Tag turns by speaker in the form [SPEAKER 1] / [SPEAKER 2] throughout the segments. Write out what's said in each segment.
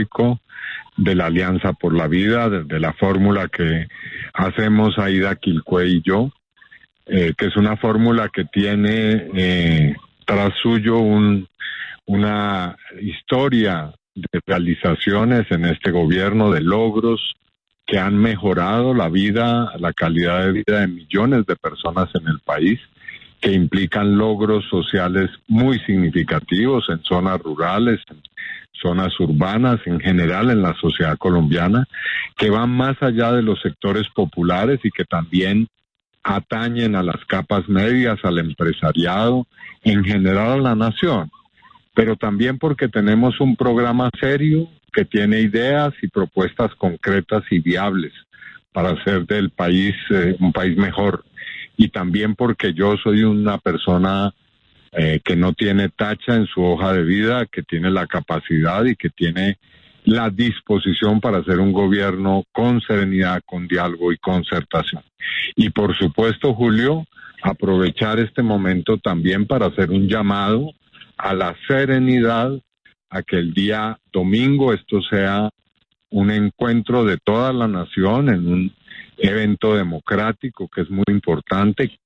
[SPEAKER 1] histórico de la Alianza por la Vida, de la fórmula que hacemos Aida Quilpué y yo, que es una fórmula que tiene tras suyo una historia de realizaciones en este gobierno, de logros que han mejorado la vida, la calidad de vida de millones de personas en el país, que implican logros sociales muy significativos en zonas rurales, en zonas urbanas, en general en la sociedad colombiana, que van más allá de los sectores populares y que también atañen a las capas medias, al empresariado, en general a la nación, pero también porque tenemos un programa serio que tiene ideas y propuestas concretas y viables para hacer del país un país mejor, y también porque yo soy una persona que no tiene tacha en su hoja de vida, que tiene la capacidad y que tiene la disposición para hacer un gobierno con serenidad, con diálogo y concertación. Y por supuesto, Julio, aprovechar este momento también para hacer un llamado a la serenidad, a que el día domingo esto sea un encuentro de toda la nación en un evento democrático que es muy importante.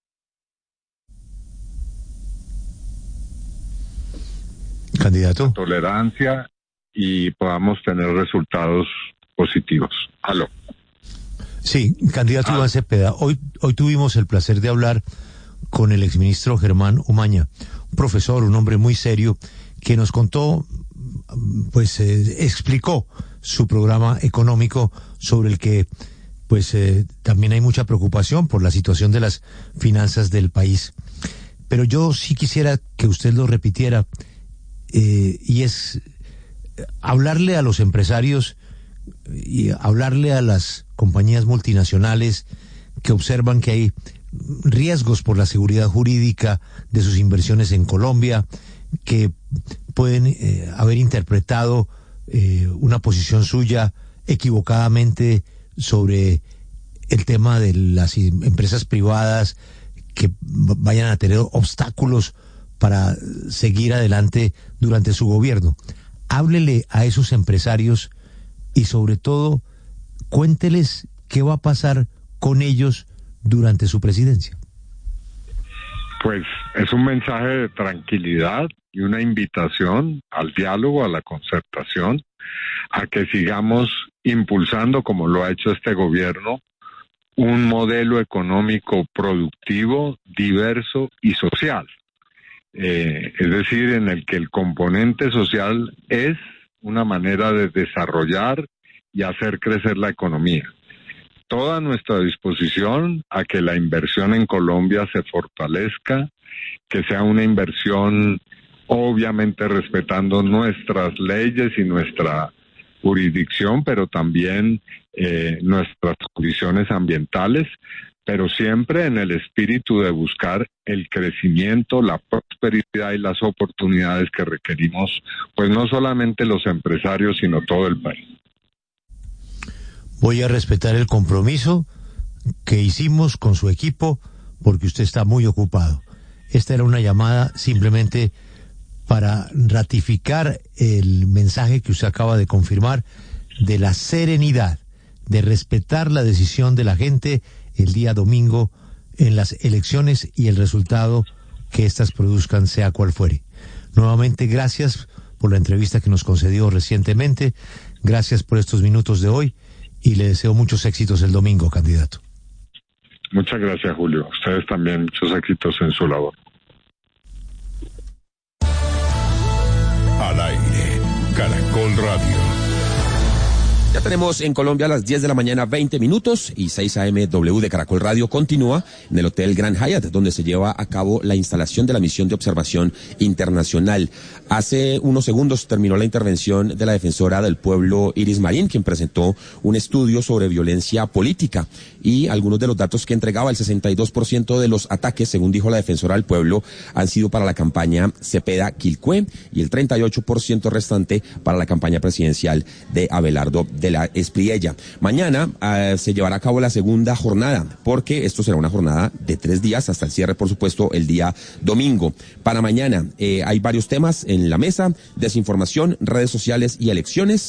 [SPEAKER 2] Candidato.
[SPEAKER 1] Tolerancia y podamos tener resultados positivos. Aló.
[SPEAKER 2] Sí, candidato Iván Cepeda, hoy tuvimos el placer de hablar con el exministro Germán Umaña, un profesor, un hombre muy serio, que nos contó, pues explicó su programa económico sobre el que pues también hay mucha preocupación por la situación de las finanzas del país. Pero yo sí quisiera que usted lo repitiera, y es hablarle a los empresarios y hablarle a las compañías multinacionales que observan que hay riesgos por la seguridad jurídica de sus inversiones en Colombia, que pueden haber interpretado una posición suya equivocadamente sobre el tema de las empresas privadas que vayan a tener obstáculos para seguir adelante durante su gobierno. Háblele a esos empresarios y sobre todo cuénteles qué va a pasar con ellos durante su presidencia.
[SPEAKER 1] Pues es un mensaje de tranquilidad y una invitación al diálogo, a la concertación, a que sigamos impulsando, como lo ha hecho este gobierno, un modelo económico productivo, diverso y social. Es decir, en el que el componente social es una manera de desarrollar y hacer crecer la economía. Toda nuestra disposición a que la inversión en Colombia se fortalezca, que sea una inversión obviamente respetando nuestras leyes y nuestra jurisdicción, pero también nuestras condiciones ambientales, pero siempre en el espíritu de buscar el crecimiento, la prosperidad y las oportunidades que requerimos, pues no solamente los empresarios, sino todo el país.
[SPEAKER 2] Voy a respetar el compromiso que hicimos con su equipo, porque usted está muy ocupado. Esta era una llamada simplemente para ratificar el mensaje que usted acaba de confirmar de la serenidad, de respetar la decisión de la gente el día domingo en las elecciones y el resultado que éstas produzcan, sea cual fuere. Nuevamente, gracias por la entrevista que nos concedió recientemente, gracias por estos minutos de hoy y le deseo muchos éxitos el domingo, candidato.
[SPEAKER 1] Muchas gracias, Julio. Ustedes también muchos éxitos en su labor.
[SPEAKER 3] Al aire, Caracol Radio.
[SPEAKER 4] Ya tenemos en Colombia a las 10 de la mañana 20 minutos y 6 AM W de Caracol Radio continúa en el Hotel Grand Hyatt, donde se lleva a cabo la instalación de la misión de observación internacional. Hace unos segundos terminó la intervención de la defensora del pueblo Iris Marín, quien presentó un estudio sobre violencia política y algunos de los datos que entregaba. El 62% de los ataques, según dijo la defensora del pueblo, han sido para la campaña Cepeda Quilpué y el 38% restante para la campaña presidencial de Abelardo de la Espriella. Mañana se llevará a cabo la segunda jornada, porque esto será una jornada de 3 días hasta el cierre, por supuesto, el día domingo. Para mañana hay varios temas en la mesa: desinformación, redes sociales y elecciones.